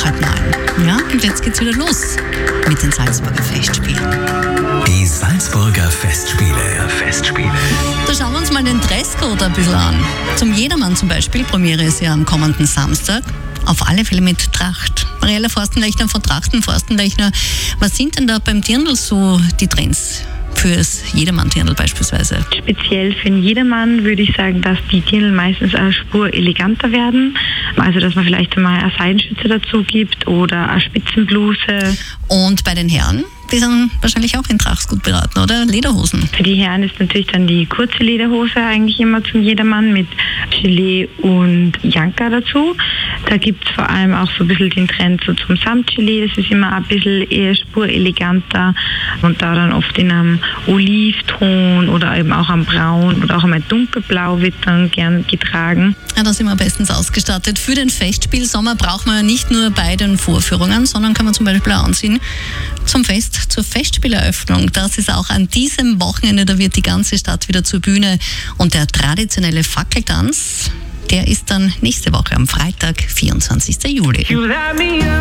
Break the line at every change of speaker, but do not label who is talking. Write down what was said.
heute mal. Ja, und jetzt geht's wieder los mit den Salzburger Festspielen.
Die Salzburger Festspiele.
Da schauen wir uns mal den Dresscode ein bisschen an. Zum Jedermann zum Beispiel, Premiere ist ja am kommenden Samstag. Auf alle Fälle mit Tracht. Mariella Forstenlechner von Trachten Forstenlechner, was sind denn da beim Dirndl so die Trends fürs Jedermann-Dirndl beispielsweise?
Speziell für den Jedermann würde ich sagen, dass die Dirndl meistens eine Spur eleganter werden. Also, dass man vielleicht einmal eine Seidenschütze dazu gibt oder eine Spitzenbluse.
Und bei den Herren? Die sind wahrscheinlich auch in Tracht gut beraten, oder? Lederhosen.
Für die Herren ist natürlich dann die kurze Lederhose eigentlich immer zum Jedermann mit Gilet und Janka dazu. Da gibt es vor allem auch so ein bisschen den Trend so zum Samtgilet. Das ist immer ein bisschen eher spureleganter und da dann oft in einem Olivton oder eben auch am Braun oder auch einmal dunkelblau wird dann gern getragen.
Ja, da sind wir bestens ausgestattet. Für den Festspielsommer braucht man ja nicht nur bei den Vorführungen, sondern kann man zum Beispiel auch anziehen zum Fest, zur Festspieleröffnung. Das ist auch an diesem Wochenende, da wird die ganze Stadt wieder zur Bühne und der traditionelle Fackeltanz, der ist dann nächste Woche am Freitag, 24. Juli.